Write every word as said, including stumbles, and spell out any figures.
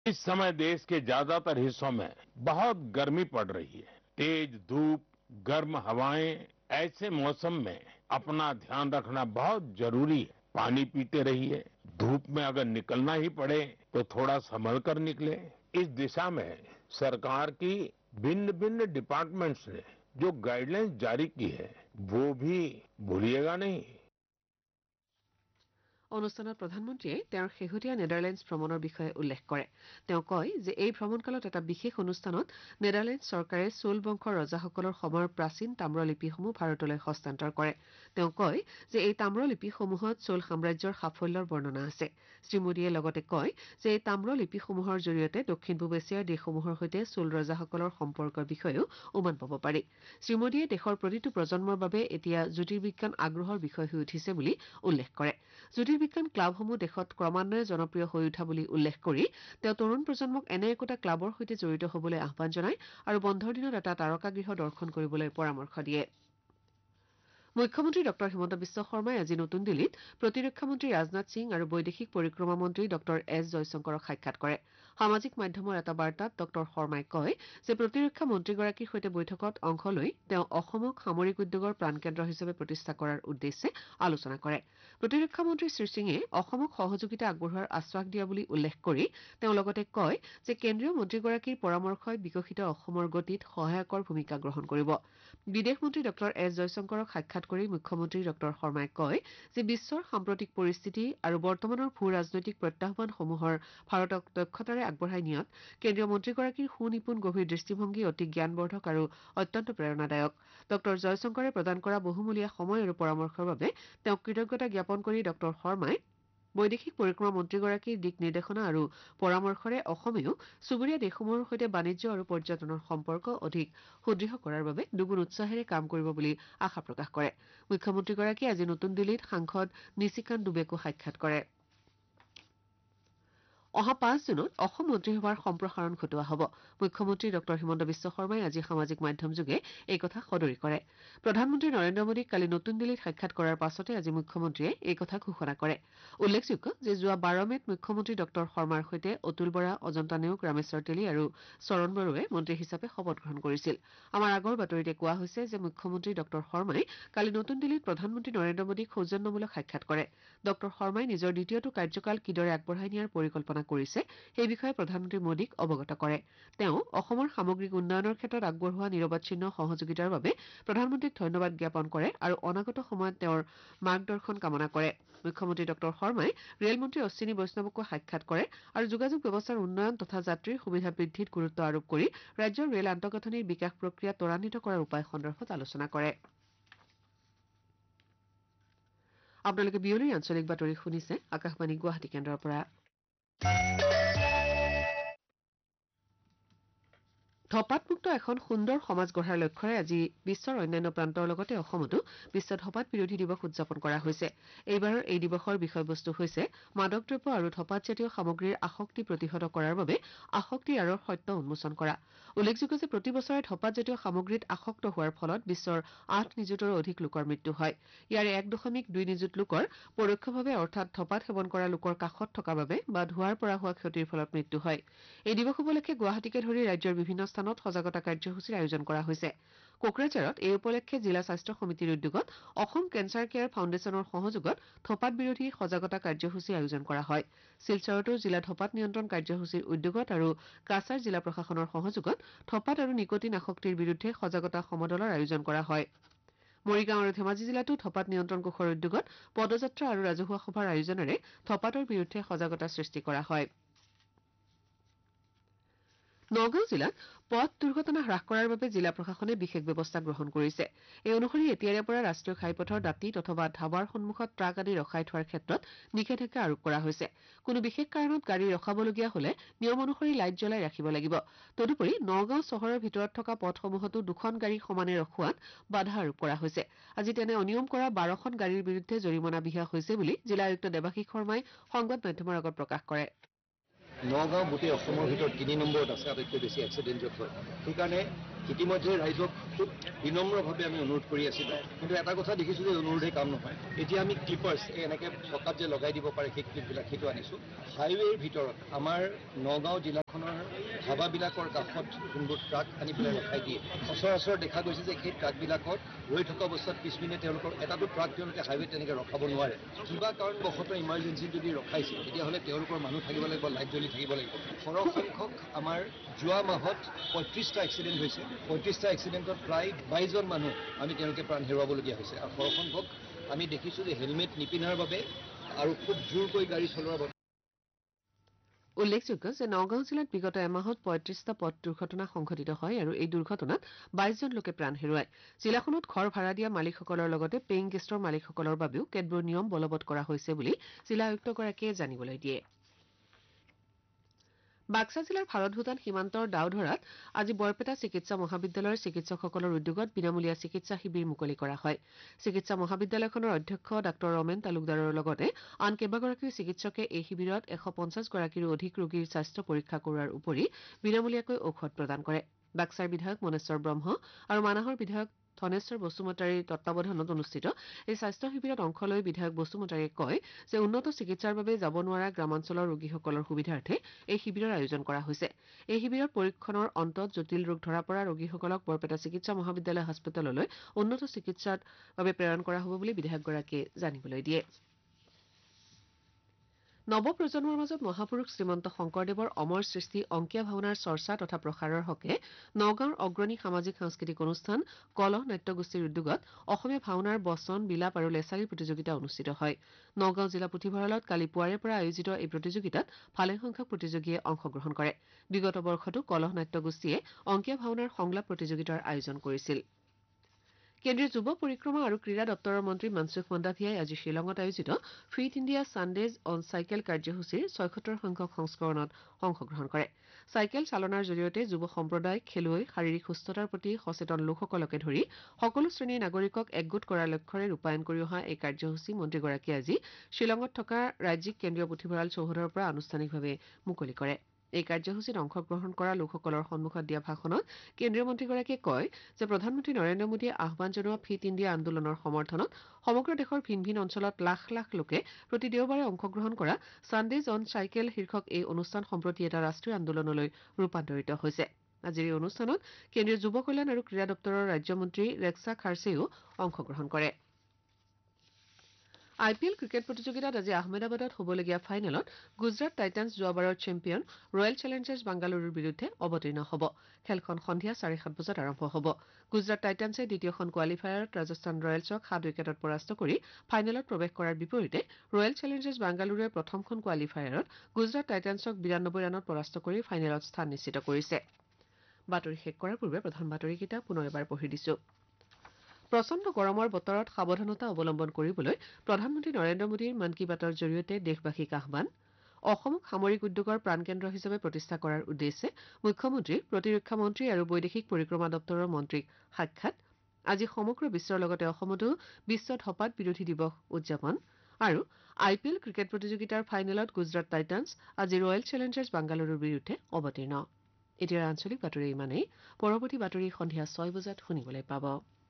इस समय देश के ज्यादातर हिस्सों में बहुत गर्मी पड़ रही है। तेज धूप, गर्म हवाएं, ऐसे मौसम में अपना ध्यान रखना बहुत जरूरी है। पानी पीते रहिए। धूप में अगर निकलना ही पड़े तो थोड़ा संभल कर निकले। इस दिशा में सरकार की भिन्न भिन्न डिपार्टमेंट्स ने जो गाइडलाइंस जारी की है वो भी भूलिएगा नहीं। অনুষ্ঠানত প্ৰধানমন্ত্ৰীয়ে তেওঁৰ শেহতীয়া নেডাৰলেণ্ডছ ভ্ৰমণৰ বিষয়ে উল্লেখ কৰে। তেওঁ কয় যে এই ভ্ৰমণকালত এটা বিশেষ অনুষ্ঠানত নেডাৰলেণ্ডছ চৰকাৰে চোল বংশৰ ৰজাসকলৰ সময়ৰ প্ৰাচীন তাম্ৰলিপিসমূহ ভাৰতলৈ হস্তান্তৰ কৰে। তেওঁ কয় যে এই তাম্ৰলিপিসমূহত চোল সাম্ৰাজ্যৰ সাফল্যৰ বৰ্ণনা আছে। শ্ৰীমোদীয়ে লগতে কয় যে এই তাম্ৰলিপিসমূহৰ জৰিয়তে দক্ষিণ পূব এছিয়াৰ দেশসমূহৰ সৈতে চোল ৰজাসকলৰ সম্পৰ্কৰ বিষয়েও উমান পাব পাৰি। শ্ৰীমোদীয়ে দেশৰ প্ৰতিটো প্ৰজন্মৰ বাবে এতিয়া জ্যোতিৰ্বিজ্ঞান আগ্ৰহৰ বিষয় হৈ উঠিছে বুলি উল্লেখ কৰে। জ্যোতিৰ্বিজ্ঞান ক্লাবসমূহ দেশত ক্ৰমান্বয়ে জনপ্ৰিয় হৈ উঠা বুলি উল্লেখ কৰি তেওঁ তৰুণ প্ৰজন্মক এনে একোটা ক্লাবৰ সৈতে জড়িত হবলৈ আহ্বান জনায় আৰু বন্ধৰ দিনত এটা তাৰকাগৃহ দৰ্শন কৰিবলৈ পৰামৰ্শ দিয়ে। মুখ্যমন্ত্ৰী ডঃ হিমন্ত বিশ্ব শৰ্মাই আজি নতুন দিল্লীত প্ৰতিৰক্ষা মন্ত্ৰী ৰাজনাথ সিং আৰু বৈদেশিক পৰিক্ৰমা মন্ত্ৰী ডঃ এছ জয়শংকৰক সাক্ষাৎ কৰে। সামাজিক মাধ্যমৰ এটা বাৰ্তাত ডঃ শৰ্মাই কয় যে প্ৰতিৰক্ষা মন্ত্ৰীগৰাকীৰ সৈতে বৈঠকত অংশ লৈ তেওঁ অসমক সামৰিক উদ্যোগৰ প্ৰাণকেন্দ্ৰ হিচাপে প্ৰতিষ্ঠা কৰাৰ উদ্দেশ্যে আলোচনা কৰে। প্ৰতিৰক্ষা মন্ত্ৰী শ্ৰীসিঙে অসমক সহযোগিতা আগবঢ়োৱাৰ আশ্বাস দিয়া বুলি উল্লেখ কৰি তেওঁ লগতে কয় যে কেন্দ্ৰীয় মন্ত্ৰীগৰাকীৰ পৰামৰ্শই বিকশিত অসমৰ গতিত সহায়কৰ ভূমিকা গ্ৰহণ কৰিব। বিদেশ মন্ত্ৰী ডঃ এছ জয়শংকৰক সাক্ষাৎ কৰি মুখ্যমন্ত্ৰী ডঃ শৰ্মাই কয় যে বিশ্বৰ সাম্প্ৰতিক পৰিস্থিতি আৰু বৰ্তমানৰ ভূ ৰাজনৈতিক প্ৰত্যাহ্বানসমূহৰ ভাৰতক দক্ষতাৰে আগবঢ়াই নিয়াত কেন্দ্ৰীয় মন্ত্ৰীগৰাকীৰ সুনিপুণ গভীৰ দৃষ্টিভংগী অতি জ্ঞানবৰ্ধক আৰু অত্যন্ত প্ৰেৰণাদায়ক। ডঃ জয়শংকৰে প্ৰদান কৰা বহুমূলীয়া সময় আৰু পৰামৰ্শৰ বাবে তেওঁক কৃতজ্ঞতা জ্ঞাপন কৰি ডঃ শৰ্মাই বৈদেশিক পৰিক্ৰমা মন্ত্ৰীগৰাকীৰ দিক নিৰ্দেশনা আৰু পৰামৰ্শৰে অসমেও চুবুৰীয়া দেশসমূহৰ সৈতে বাণিজ্য আৰু পৰ্যটনৰ সম্পৰ্ক অধিক সুদৃঢ় কৰাৰ বাবে দুগুণ উৎসাহেৰে কাম কৰিব বুলি আশা প্ৰকাশ কৰে। মুখ্যমন্ত্ৰীগৰাকীয়ে আজি নতুন দিল্লীত সাংসদ নিশিকান্ত দুবেকো সাক্ষাৎ কৰে। অহা পাঁচ জুনত অসম মন্ত্ৰীসভাৰ সম্প্ৰসাৰণ ঘটোৱা হ'ব। মুখ্যমন্ত্ৰী ডঃ হিমন্ত বিশ্ব শৰ্মাই আজি সামাজিক মাধ্যমযোগে এই কথা সদৰি কৰে। প্ৰধানমন্ত্ৰী নৰেন্দ্ৰ মোদীক কালি নতুন দিল্লীত সাক্ষাৎ কৰাৰ পাছতে আজি মুখ্যমন্ত্ৰীয়ে এই কথা ঘোষণা কৰে। উল্লেখযোগ্য যে যোৱা বাৰ মেত মুখ্যমন্ত্ৰী ডঃ শৰ্মাৰ সৈতে অতুল বৰা, অজন্তা নেওগ, ৰামেশ্বৰ তেলী আৰু চৰণ বড়োৱে মন্ত্ৰী হিচাপে শপত গ্ৰহণ কৰিছিল। আমাৰ আগৰ বাতৰিতে কোৱা হৈছে যে মুখ্যমন্ত্ৰী ডঃ শৰ্মাই কালি নতুন দিল্লীত প্ৰধানমন্ত্ৰী নৰেন্দ্ৰ মোদীক সৌজন্যমূলক সাক্ষাৎ কৰে। ডঃ শৰ্মাই নিজৰ দ্বিতীয়টো কাৰ্যকাল কিদৰে আগবঢ়াই নিয়াৰ পৰিকল্পনা কৰিছে সেই বিষয়ে প্ৰধানমন্ত্ৰী মোদীক অৱগত কৰে। তেওঁ অসমৰ সামগ্ৰিক উন্নয়নৰ ক্ষেত্ৰত আগবঢ়োৱা নিৰৱচ্ছিন্ন সহযোগিতাৰ বাবে প্ৰধানমন্ত্ৰীক ধন্যবাদ জ্ঞাপন কৰে আৰু অনাগত সময়ত তেওঁৰ মাৰ্গদৰ্শন কামনা কৰে। মুখ্যমন্ত্ৰী ডঃ শৰ্মাই ৰেলমন্ত্ৰী অশ্বিনী বৈষ্ণৱকো সাক্ষাৎ কৰে আৰু যোগাযোগ ব্যৱস্থাৰ উন্নয়ন তথা যাত্ৰীৰ সুবিধা বৃদ্ধিত গুৰুত্ব আৰোপ কৰি ৰাজ্যৰ ৰেল আন্তঃগাঁথনিৰ বিকাশ প্ৰক্ৰিয়া ত্বৰান্বিত কৰাৰ উপায় সন্দৰ্ভত আলোচনা কৰে। আপোনালোকে বিয়লিৰ আঞ্চলিক বাতৰি শুনিছে আকাশবাণী গুৱাহাটী কেন্দ্ৰৰ পৰা। ধঁপাতমুক্ত এখন সুন্দৰ সমাজ গঢ়াৰ লক্ষ্যৰে আজি বিশ্বৰ অন্যান্য প্ৰান্তৰ লগতে অসমতো বিশ্ব ধঁপাত বিৰোধী দিৱস উদযাপন কৰা হৈছে। এইবাৰৰ এই দিৱসৰ বিষয়বস্তু হৈছে মাদক দ্ৰব্য আৰু ধঁপাতজাতীয় সামগ্ৰীৰ আসক্তি প্ৰতিহত কৰাৰ বাবে আসক্তিৰ আঁৰৰ সত্য উন্মোচন কৰা। উল্লেখযোগ্য যে প্ৰতি বছৰে ধঁপাতজাতীয় সামগ্ৰীত আসক্ত হোৱাৰ ফলত বিশ্বৰ আঠ নিযুতৰো অধিক লোকৰ মৃত্যু হয়। ইয়াৰে এক দশমিক দুই নিযুত লোকৰ পৰোক্ষভাৱে অৰ্থাৎ ধঁপাত সেৱন কৰা লোকৰ কাষত থকাৰ বাবে বা ধোঁৱাৰ পৰা হোৱা ক্ষতিৰ ফলত মৃত্যু হয়। এই দিৱস উপলক্ষে গুৱাহাটীকে ধৰি ৰাজ্যৰ বিভিন্ন স্থানত সজাগতা কাৰ্যসূচীৰ আয়োজন কৰা হৈছে। কোকৰাঝাৰত এই উপলক্ষে জিলা স্বাস্থ্য সমিতিৰ উদ্যোগত অসম কেঞ্চাৰ কেয়াৰ ফাউণ্ডেশ্যনৰ সহযোগত ধঁপাত বিৰোধী সজাগতা কাৰ্যসূচী আয়োজন কৰা হয়। শিলচৰতো জিলা ধঁপাত নিয়ন্ত্ৰণ কাৰ্যসূচীৰ উদ্যোগত আৰু কাছাৰ জিলা প্ৰশাসনৰ সহযোগত ধঁপাত আৰু নিকটিন আসক্তিৰ বিৰুদ্ধে সজাগতা সমদলৰ আয়োজন কৰা হয়। মৰিগাঁও আৰু ধেমাজি জিলাতো ধঁপাত নিয়ন্ত্ৰণ কোষৰ উদ্যোগত পদযাত্ৰা আৰু ৰাজহুৱা সভাৰ আয়োজনেৰে ধঁপাতৰ বিৰুদ্ধে সজাগতা সৃষ্টি কৰা হয়। নগাঁও জিলাত পথ দুৰ্ঘটনা হ্ৰাস কৰাৰ বাবে জিলা প্ৰশাসনে বিশেষ ব্যৱস্থা গ্ৰহণ কৰিছে। এই অনুসৰি এতিয়াৰে পৰা ৰাষ্ট্ৰীয় ঘাইপথৰ দাঁতিত অথবা ধাবাৰ সন্মুখত ট্ৰাক আদি ৰখাই থোৱাৰ ক্ষেত্ৰত নিষেধাজ্ঞা আৰোপ কৰা হৈছে। কোনো বিশেষ কাৰণত গাড়ী ৰখাবলগীয়া হলে নিয়ম অনুসৰি লাইট জ্বলাই ৰাখিব লাগিব। তদুপৰি নগাঁও চহৰৰ ভিতৰত থকা পথসমূহতো দুখন গাড়ী সমানে ৰখোৱাত বাধা আৰোপ কৰা হৈছে। আজি তেনে অনিয়ম কৰা বাৰখন গাড়ীৰ বিৰুদ্ধে জৰিমনা বিহা হৈছে বুলি জিলা আয়ুক্ত দেৱাশীষ শৰ্মাই সংবাদ মাধ্যমৰ আগত প্ৰকাশ কৰে। নগাঁও গোটেই অসমৰ ভিতৰত তিনি নম্বৰত আছে আটাইতকৈ বেছি এক্সিডেণ্টত হয়। সেইকাৰণে ইতিমধ্যে ৰাইজক খুব বিনম্ৰভাৱে আমি অনুৰোধ কৰি আছিলোঁ, কিন্তু এটা কথা দেখিছোঁ যে অনুৰোধে কাম নহয়। এতিয়া আমি ক্লিপাৰ্ছ এই এনেকৈ চকাত যে লগাই দিব পাৰে সেই ক্লিপবিলাক সেইটো আনিছোঁ। হাইৱেৰ ভিতৰত আমাৰ নগাঁও জিলাখনৰ ধাবাবিলাকৰ কাষত যোনবোৰ ট্ৰাক আনি পেলাই ৰখাই দিয়ে, সচৰাচৰ দেখা গৈছে যে সেই ট্ৰাকবিলাকত ৰৈ থকা অৱস্থাত পিছপিনে তেওঁলোকৰ এটাটো ট্ৰাক তেওঁলোকে হাইৱেত তেনেকৈ ৰখাব নোৱাৰে। কিবা কাৰণবশতঃ ইমাৰ্জেঞ্চি যদি ৰখাইছে তেতিয়াহ'লে তেওঁলোকৰ মানুহ থাকিব লাগিব, লাইট জ্বলি থাকিব লাগিব। সৰহ সংখ্যক আমাৰ যোৱা মাহত পঁয়ত্ৰিছটা এক্সিডেণ্ট হৈছে, পঁয়ত্ৰিছটা এক্সিডেণ্টত প্ৰায় বাইছজন মানুহ আমি তেওঁলোকে প্ৰাণ হেৰুৱাবলগীয়া হৈছে। আৰু সৰহ সংখ্যক আমি দেখিছোঁ যে হেলমেট নিপিন্ধাৰ বাবে আৰু খুব জোৰকৈ গাড়ী চলোৱাৰ বাবে। উল্লেখযোগ্য যে নগাঁও জিলাত বিগত এমাহত পঁয়ত্ৰিছটা পথ দুৰ্ঘটনা সংঘটিত হয় আৰু এই দুৰ্ঘটনাত বাইছজন লোকে প্ৰাণ হেৰুৱায়। জিলাখনত ঘৰ ভাড়া দিয়া মালিকসকলৰ লগতে পেইং গেষ্টৰ মালিকসকলৰ বাবেও কেতবোৰ নিয়ম বলবৎ কৰা হৈছে বুলি জিলা আয়ুক্তগৰাকীয়ে জানিবলৈ দিয়ে। বাক্সা জিলাৰ ভাৰত ভূটান সীমান্তৰ ডাওধৰাত আজি বৰপেটা চিকিৎসা মহাবিদ্যালয়ৰ চিকিৎসকসকলৰ উদ্যোগত বিনামূলীয়া চিকিৎসা শিবিৰ মুকলি কৰা হয়। চিকিৎসা মহাবিদ্যালয়খনৰ অধ্যক্ষ ডাঃ ৰমেন তালুকদাৰৰ লগতে আন কেইবাগৰাকীও চিকিৎসকে এই শিবিৰত এশ পঞ্চাছ গৰাকীৰো অধিক ৰোগীৰ স্বাস্থ্য পৰীক্ষা কৰোৱাৰ উপৰি বিনামূলীয়াকৈ ঔষধ প্ৰদান কৰে। বাক্সাৰ বিধায়ক মনেশ্বৰ ব্ৰহ্ম আৰু মানাহৰ বিধায়ক ধনেশ্বৰ বসুমতাৰীৰ তত্বাৱধানত অনুষ্ঠিত এই স্বাস্থ্য শিবিৰত অংশ লৈ বিধায়ক বসুমতাৰীয়ে কয় যে উন্নত চিকিৎসাৰ বাবে যাব নোৱাৰা গ্ৰামাঞ্চলৰ ৰোগীসকলৰ সুবিধাৰ্থে এই শিবিৰৰ আয়োজন কৰা হৈছে। এই শিবিৰত পৰীক্ষণৰ অন্তত জটিল ৰোগ ধৰা পৰা ৰোগীসকলক বৰপেটা চিকিৎসা মহাবিদ্যালয় হাস্পতাললৈ উন্নত চিকিৎসাৰ বাবে প্ৰেৰণ কৰা হ'ব বুলি বিধায়কগৰাকীয়ে জানিবলৈ দিয়ে। নৱপ্ৰজন্মৰ মাজত মহাপুৰুষ শ্ৰীমন্ত শংকৰদেৱৰ অমৰ সৃষ্টি অংকীয়া ভাওনাৰ চৰ্চা তথা প্ৰসাৰৰ হকে নগাঁৱৰ অগ্ৰণী সামাজিক সাংস্কৃতিক অনুষ্ঠান কলহ নাট্যগোষ্ঠীৰ উদ্যোগত অসমীয়া ভাওনাৰ বচন, বিলাপ আৰু লেছাৰী প্ৰতিযোগিতা অনুষ্ঠিত হয়। নগাঁও জিলা পুথিভঁৰালত কালি পুৱাৰে পৰা আয়োজিত এই প্ৰতিযোগিতাত ভালেসংখ্যক প্ৰতিযোগীয়ে অংশগ্ৰহণ কৰে। বিগত বৰ্ষতো কলহ নাট্যগোষ্ঠীয়ে অংকীয়া ভাওনাৰ সংলাপ প্ৰতিযোগিতাৰ আয়োজন কৰিছিল। কেন্দ্ৰীয় যুৱ পৰিক্ৰমা আৰু ক্ৰীড়া দপ্তৰৰ মন্ত্ৰী মনসুখ মন্দাভিয়াই আজি শ্বিলঙত আয়োজিত ফিট ইণ্ডিয়া ছানডেজ অন চাইকেল কাৰ্যসূচীৰ ছয়সত্তৰ সংখ্যক সংস্কৰণত অংশগ্ৰহণ কৰে। চাইকেল চালনাৰ জৰিয়তে যুৱ সম্প্ৰদায়, খেলুৱৈ, শাৰীৰিক সুস্থতাৰ প্ৰতি সচেতন লোকসকলকে ধৰি সকলো শ্ৰেণীৰ নাগৰিকক একগোট কৰাৰ লক্ষ্যৰে ৰূপায়ণ কৰি অহা এই কাৰ্যসূচী মন্ত্ৰীগৰাকীয়ে আজি শ্বিলঙত থকা ৰাজ্যিক কেন্দ্ৰীয় পুথিভঁৰাল চৌহদৰ পৰা আনুষ্ঠানিকভাৱে মুকলি কৰে। এই কাৰ্যসূচীত অংশগ্ৰহণ কৰা লোকসকলৰ সন্মুখত দিয়া ভাষণত কেন্দ্ৰীয় মন্ত্ৰীগৰাকীয়ে কয় যে প্ৰধানমন্ত্ৰী নৰেন্দ্ৰ মোদীয়ে আহ্বান জনোৱা ফিট ইণ্ডিয়া আন্দোলনৰ সমৰ্থনত সমগ্ৰ দেশৰ ভিন ভিন অঞ্চলত লাখ লাখ লোকে প্ৰতি দেওবাৰে অংশগ্ৰহণ কৰা ছানডেজ অন চাইকেল শীৰ্ষক এই অনুষ্ঠান সম্প্ৰতি এটা ৰাষ্ট্ৰীয় আন্দোলনলৈ ৰূপান্তৰিত হৈছে। আজিৰ এই অনুষ্ঠানত কেন্দ্ৰীয় যুৱ কল্যাণ আৰু ক্ৰীড়া দপ্তৰৰ ৰাজ্যমন্ত্ৰী ৰেক্সা খাৰছেও অংশগ্ৰহণ কৰে। আই পি এল ক্ৰিকেট প্ৰতিযোগিতাত আজি আহমেদাবাদত হ'বলগীয়া ফাইনেলত গুজৰাট টাইটান্ছ যোৱাবাৰৰ চেম্পিয়ন ৰয়েল চেলেঞ্জাৰ্ছ বাংগালুৰুৰ বিৰুদ্ধে অৱতীৰ্ণ হ'ব। খেলখন সন্ধিয়া চাৰে সাত বজাত আৰম্ভ হ'ব। গুজৰাট টাইটান্ছে দ্বিতীয়খন কোৱালিফায়াৰত ৰাজস্থান ৰয়েলছক সাত উইকেটত পৰাস্ত কৰি ফাইনেলত প্ৰৱেশ কৰাৰ বিপৰীতে ৰয়েল চেলেঞ্জাৰ্ছ বাংগালুৰুৱে প্ৰথমখন কোৱালিফায়াৰত গুজৰাট টাইটান্ছক বিৰানব্বৈ ৰানত পৰাস্ত কৰি ফাইনেলত স্থান নিশ্চিত কৰিছে। বাতৰি শেষ কৰাৰ পূৰ্বে প্ৰধান বাতৰিকেইটা পুনৰ এবাৰ পঢ়ি দিছো। প্ৰচণ্ড গৰমৰ বতৰত সাৱধানতা অৱলম্বন কৰিবলৈ প্ৰধানমন্ত্ৰী নৰেন্দ্ৰ মোদীৰ মন কী বাতৰ জৰিয়তে দেশবাসীক আহ্বান। অসমক সামৰিক উদ্যোগৰ প্ৰাণকেন্দ্ৰ হিচাপে প্ৰতিষ্ঠা কৰাৰ উদ্দেশ্যে মুখ্যমন্ত্ৰী, প্ৰতিৰক্ষা মন্ত্ৰী আৰু বৈদেশিক পৰিক্ৰমা দপ্তৰৰ মন্ত্ৰীক সাক্ষাৎ। আজি সমগ্ৰ বিশ্বৰ লগতে অসমতো বিশ্ব ধঁপাত বিৰোধী দিৱস উদযাপন। আৰু আই পি এল ক্ৰিকেট প্ৰতিযোগিতাৰ ফাইনেলত গুজৰাট টাইটান্ছ আজি ৰয়েল চেলেঞ্জাৰ্ছ বাংগালুৰুৰ বিৰুদ্ধে অৱতীৰ্ণ। এতিয়াৰ আঞ্চলিক বাতৰি ইমানেই। পৰৱৰ্তী বাতৰি সন্ধিয়া ছয় বজাত শুনিবলৈ পাব।